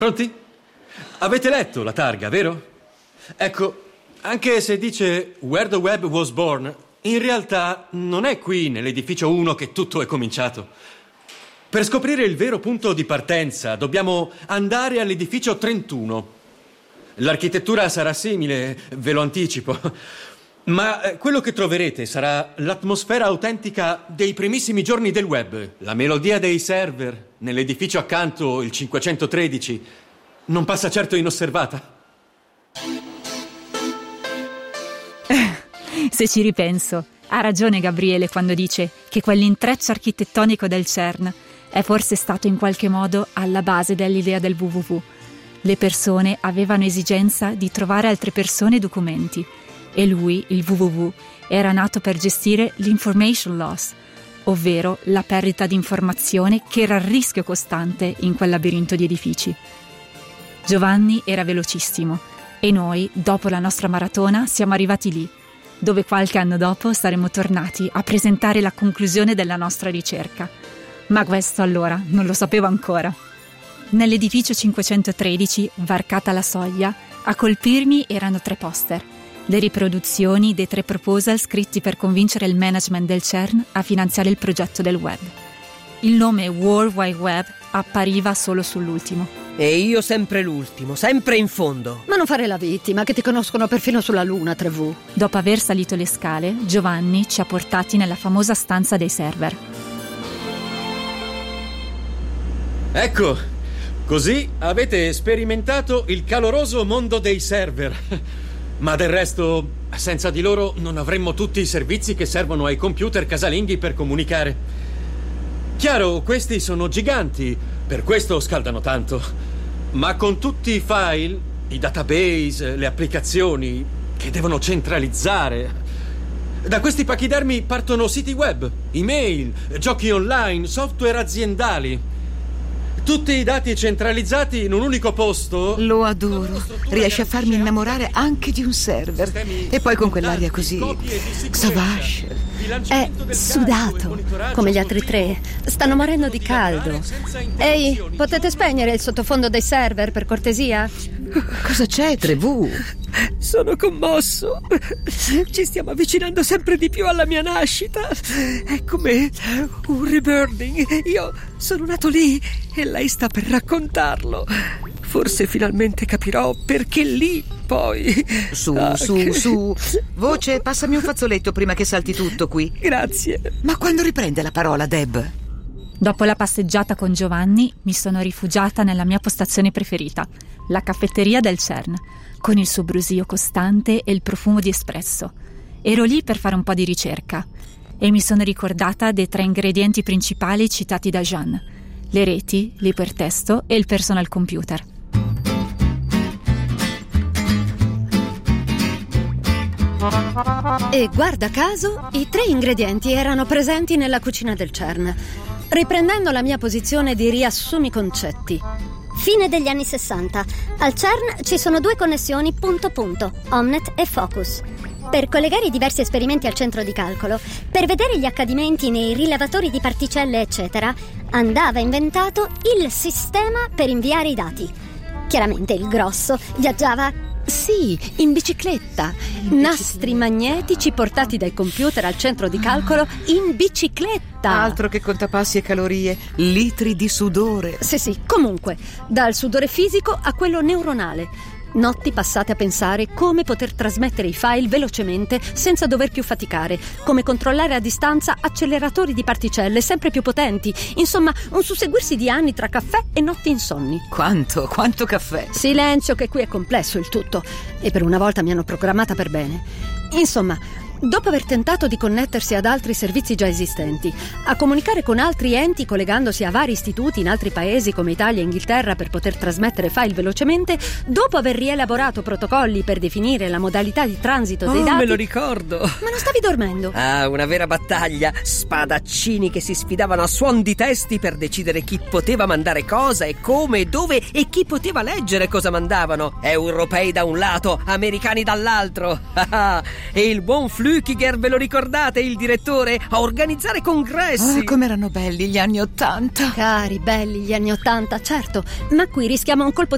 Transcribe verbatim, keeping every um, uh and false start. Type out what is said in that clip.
Pronti? Avete letto la targa, vero? Ecco, anche se dice Where the Web was born, in realtà non è qui nell'edificio uno che tutto è cominciato. Per scoprire il vero punto di partenza dobbiamo andare all'edificio trentuno. L'architettura sarà simile, ve lo anticipo, ma quello che troverete sarà l'atmosfera autentica dei primissimi giorni del web. La melodia dei server nell'edificio accanto, il cinquecentotredici, non passa certo inosservata. Se ci ripenso, ha ragione Gabriele quando dice che quell'intreccio architettonico del CERN è forse stato in qualche modo alla base dell'idea del W W W. Le persone avevano esigenza di trovare altre persone e documenti, e lui, il W W W, era nato per gestire l'information loss, ovvero la perdita di informazione che era a rischio costante in quel labirinto di edifici. Giovanni era velocissimo e noi, dopo la nostra maratona, siamo arrivati lì, dove qualche anno dopo saremmo tornati a presentare la conclusione della nostra ricerca. Ma questo allora non lo sapevo ancora. Nell'edificio cinquecentotredici, varcata la soglia, a colpirmi erano tre poster, le riproduzioni dei tre proposal scritti per convincere il management del CERN a finanziare il progetto del web. Il nome World Wide Web appariva solo sull'ultimo. E io sempre l'ultimo, sempre in fondo. Ma non fare la vittima, che ti conoscono perfino sulla Luna, tre vu. Dopo aver salito le scale, Giovanni ci ha portati nella famosa stanza dei server. Ecco, così avete sperimentato il caloroso mondo dei server. Ma del resto, senza di loro non avremmo tutti i servizi che servono ai computer casalinghi per comunicare. Chiaro, questi sono giganti, per questo scaldano tanto. Ma con tutti i file, i database, le applicazioni che devono centralizzare. Da questi pachidermi partono siti web, email, giochi online, software aziendali. Tutti i dati centralizzati in un unico posto. Lo adoro. Riesce a farmi innamorare anche di un server. E poi con quell'aria così savage. È sudato, come gli altri tre. Stanno morendo di caldo. Ehi, potete spegnere il sottofondo dei server, per cortesia? Cosa c'è, tre vu? Sono commosso. Ci stiamo avvicinando sempre di più alla mia nascita. È come un rebirthing. Io sono nato lì e lei sta per raccontarlo. Forse finalmente capirò perché lì, poi. Su, ah, su, che... su. Voce, passami un fazzoletto prima che salti tutto qui. Grazie. Ma quando riprende la parola, Deb? Dopo la passeggiata con Giovanni, mi sono rifugiata nella mia postazione preferita, la caffetteria del CERN, con il suo brusio costante e il profumo di espresso. Ero lì per fare un po' di ricerca e mi sono ricordata dei tre ingredienti principali citati da Jean: le reti, l'ipertesto e il personal computer. E guarda caso, i tre ingredienti erano presenti nella cucina del CERN. Riprendendo la mia posizione di riassumi concetti. Fine degli anni sessanta. Al CERN ci sono due connessioni punto-punto, Omnet e Focus. Per collegare i diversi esperimenti al centro di calcolo, per vedere gli accadimenti nei rilevatori di particelle, eccetera, andava inventato il sistema per inviare i dati. Chiaramente il grosso viaggiava... Sì, in bicicletta. Nastri magnetici portati dai computer al centro di calcolo in bicicletta. Altro che contapassi e calorie, litri di sudore. Sì, sì, comunque, dal sudore fisico a quello neuronale. Notti passate a pensare come poter trasmettere i file velocemente senza dover più faticare, come controllare a distanza acceleratori di particelle sempre più potenti. Insomma, un susseguirsi di anni tra caffè e notti insonni. Quanto, quanto caffè? Silenzio, che qui è complesso il tutto. E per una volta mi hanno programmata per bene. Insomma, dopo aver tentato di connettersi ad altri servizi già esistenti, a comunicare con altri enti collegandosi a vari istituti in altri paesi come Italia e Inghilterra per poter trasmettere file velocemente, dopo aver rielaborato protocolli per definire la modalità di transito dei oh, dati... me lo ricordo. Ma non stavi dormendo? Ah, una vera battaglia. Spadaccini che si sfidavano a suon di testi per decidere chi poteva mandare cosa e come e dove e chi poteva leggere cosa mandavano. Europei da un lato, americani dall'altro. E il buon Flückiger, ve lo ricordate, il direttore, a organizzare congressi. Oh, come erano belli gli anni ottanta. Cari, belli gli anni ottanta, certo. Ma qui rischiamo un colpo di